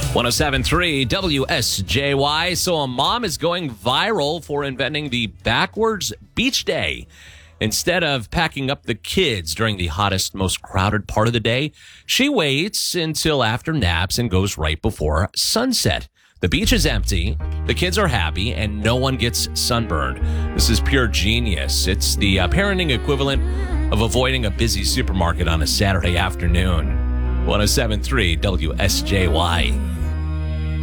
107.3 WSJY. So a mom is going viral for inventing the backwards beach day. Instead of packing up the kids during the hottest, most crowded part of the day, she waits until after naps and goes right before sunset. The beach is empty, the kids are happy, and no one gets sunburned. This is pure genius. It's the parenting equivalent of avoiding a busy supermarket on a Saturday afternoon. 107.3 WSJY.